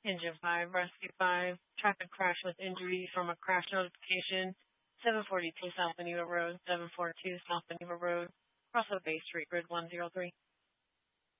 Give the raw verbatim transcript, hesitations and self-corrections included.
Engine five, Rescue five, traffic crash with injury from a crash notification, seven forty-two South Beneva Road, seven forty-two South Beneva Road, Crossroad Bay Street, Grid one zero three.